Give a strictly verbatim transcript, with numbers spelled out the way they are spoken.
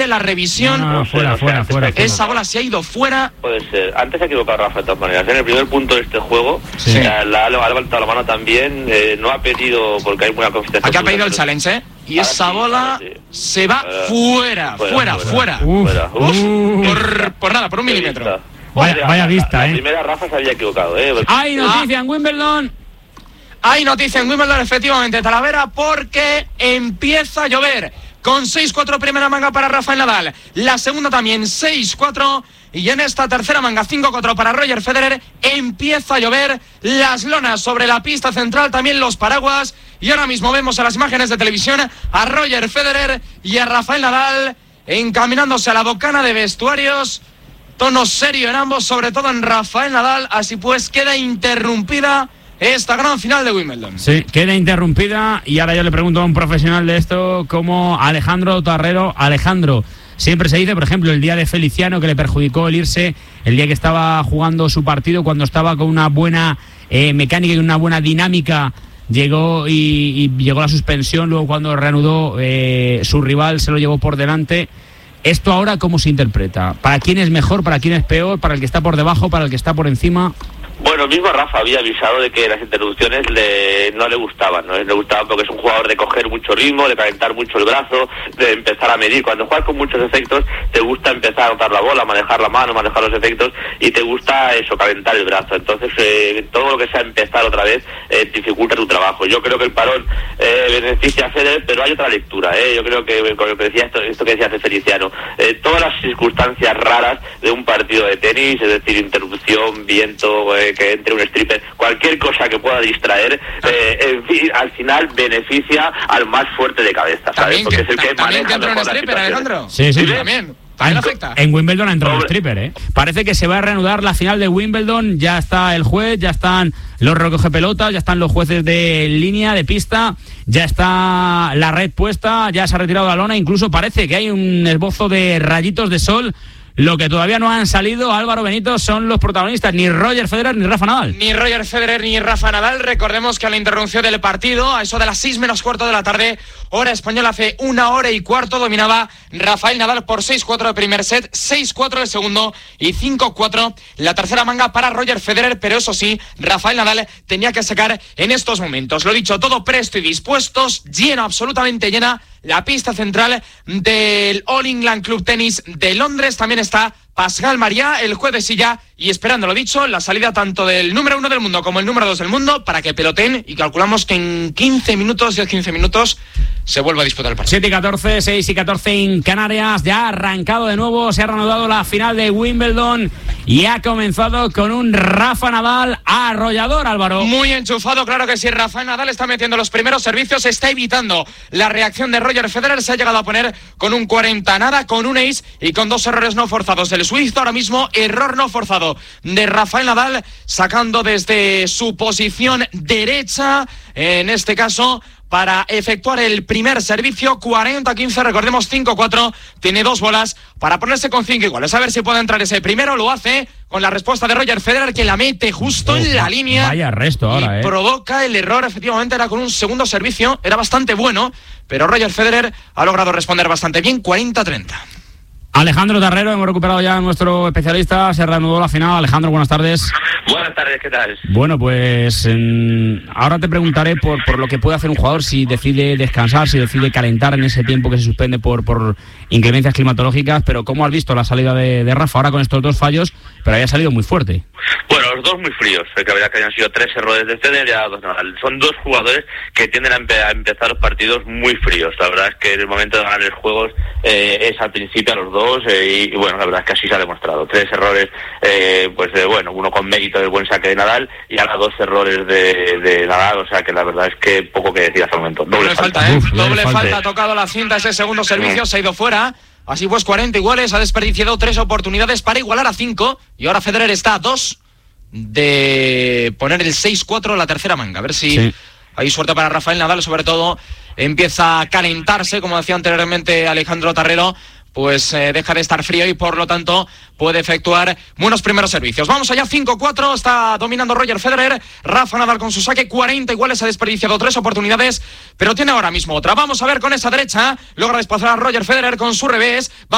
de la revisión. No, no, fuera, no, fuera, fuera, fuera. Esa bola se ha ido fuera. Puede ser. Antes se ha equivocado Rafa de todas maneras. En el primer punto de este juego, sí. la, la, ha levantado la mano también. Eh, no ha pedido, porque hay buena confianza. Aquí ha pedido el challenge, ¿eh? Y ahora esa sí, bola sí. se va Uh, fuera, fuera, fuera. fuera. Uf, fuera. uf. Por, por nada, por un milímetro. Vaya, Vaya, vaya la, vista, la, ¿eh? La primera Rafa se había equivocado, ¿eh? Hay noticia en Wimbledon. Hay noticia en Wimbledon, efectivamente, Talavera, porque empieza a llover. Con seis cuatro primera manga para Rafael Nadal. La segunda también seis cuatro. Y en esta tercera manga cinco cuatro para Roger Federer. Empieza a llover. Las lonas sobre la pista central, también los paraguas. Y ahora mismo vemos a las imágenes de televisión a Roger Federer y a Rafael Nadal encaminándose a la bocana de vestuarios. Tono serio en ambos, sobre todo en Rafael Nadal. Así pues queda interrumpida esta gran final de Wimbledon. Sí, queda interrumpida. Y ahora yo le pregunto a un profesional de esto, como Alejandro Tarrero. Alejandro, siempre se dice, por ejemplo, el día de Feliciano, que le perjudicó el irse, el día que estaba jugando su partido, cuando estaba con una buena eh, mecánica y una buena dinámica, llegó y, y llegó la suspensión. Luego, cuando reanudó, eh, su rival se lo llevó por delante. ¿Esto ahora cómo se interpreta? ¿Para quién es mejor? ¿Para quién es peor? ¿Para el que está por debajo? ¿Para el que está por encima? Bueno, mismo Rafa había avisado de que las interrupciones le, no le gustaban, ¿no? Le gustaban porque es un jugador de coger mucho ritmo, de calentar mucho el brazo, de empezar a medir. Cuando juegas con muchos efectos, te gusta empezar a notar la bola, manejar la mano, manejar los efectos, y te gusta eso, calentar el brazo. Entonces, eh, todo lo que sea empezar otra vez eh, dificulta tu trabajo. Yo creo que el parón eh, beneficia a Federer, pero hay otra lectura, ¿eh? Yo creo que, con lo que decía esto, esto que decía hace Feliciano, eh, todas las circunstancias raras de un partido de tenis, es decir, interrupción, viento, eh, que entre un stripper, cualquier cosa que pueda distraer, eh, en fin, al final beneficia al más fuerte de cabeza, ¿sabes? También Porque que, es el que también maneja que entra un mejor las stripper, situaciones. Alejandro. Sí, sí, Sí, sí. también. También afecta. En Wimbledon ha entrado un Doble. stripper, ¿eh? Parece que se va a reanudar la final de Wimbledon. Ya está el juez, ya están los recogepelotas, ya están los jueces de línea, de pista, ya está la red puesta, ya se ha retirado la lona. Incluso parece que hay un esbozo de rayitos de sol. Lo que todavía no han salido, Álvaro Benito, son los protagonistas, ni Roger Federer ni Rafa Nadal. Ni Roger Federer ni Rafa Nadal. Recordemos que a la interrupción del partido, a eso de las seis menos cuarto de la tarde, hora española, hace una hora y cuarto, dominaba Rafael Nadal por seis cuatro el primer set, seis cuatro el segundo y cinco cuatro la tercera manga para Roger Federer. Pero eso sí, Rafael Nadal tenía que sacar en estos momentos. Lo dicho, todo presto y dispuestos, llena, absolutamente llena, la pista central del All England Club Tennis de Londres. También está Pascal Mariá, el juez de silla, y esperando, lo dicho, la salida tanto del número uno del mundo como el número dos del mundo para que peloten, y calculamos que en quince minutos, diez quince minutos, se vuelve a disputar el partido. siete y catorce, seis y catorce en Canarias. Ya ha arrancado de nuevo, se ha reanudado la final de Wimbledon y ha comenzado con un Rafa Nadal arrollador, Álvaro. Muy enchufado, claro que sí. Rafael Nadal está metiendo los primeros servicios, está evitando la reacción de Roger Federer. Se ha llegado a poner con un cuarenta nada, con un ace y con dos errores no forzados del suizo. Ahora mismo, error no forzado de Rafael Nadal, sacando desde su posición derecha, en este caso, para efectuar el primer servicio, cuarenta quince, recordemos cinco cuatro, tiene dos bolas para ponerse con cinco iguales. A ver si puede entrar ese primero, lo hace con la respuesta de Roger Federer, que la mete justo oh, en la línea. Vaya resto ahora, y eh. provoca el error, efectivamente era con un segundo servicio, era bastante bueno, pero Roger Federer ha logrado responder bastante bien, cuarenta treinta. Alejandro Tarrero, hemos recuperado ya a nuestro especialista, se reanudó la final. Alejandro, buenas tardes. Buenas tardes, ¿qué tal? Bueno, pues en... ahora te preguntaré por, por lo que puede hacer un jugador si decide descansar, si decide calentar en ese tiempo que se suspende por, por inclemencias climatológicas, pero ¿cómo has visto la salida de, de Rafa ahora con estos dos fallos? Pero había salido muy fuerte. Bueno, los dos muy fríos, que la verdad que hayan sido tres errores de Federer y a dos Nadal. Son dos jugadores que tienden a, empe- a empezar los partidos muy fríos. La verdad es que en el momento de ganar los juegos eh, es al principio a los dos eh, y, y bueno, la verdad es que así se ha demostrado. Tres errores, eh, pues de, bueno, uno con mérito del buen saque de Nadal y ahora dos errores de, de Nadal, o sea que la verdad es que poco que decir hasta el momento. Doble, Doble falta, falta, ¿eh? Uf, Doble falta. falta, ha tocado la cinta ese segundo servicio, se ha ido fuera. Así pues, cuarenta iguales, ha desperdiciado tres oportunidades para igualar a cinco y ahora Federer está a dos de poner el seis cuatro la tercera manga. A ver si sí. hay suerte para Rafael Nadal, sobre todo empieza a calentarse, como decía anteriormente Alejandro Tarrero, pues eh, deja de estar frío y por lo tanto puede efectuar buenos primeros servicios. Vamos allá, cinco cuatro, está dominando Roger Federer. Rafa Nadal con su saque, cuarenta iguales, ha desperdiciado tres oportunidades, pero tiene ahora mismo otra. Vamos a ver con esa derecha, logra desplazar a Roger Federer con su revés.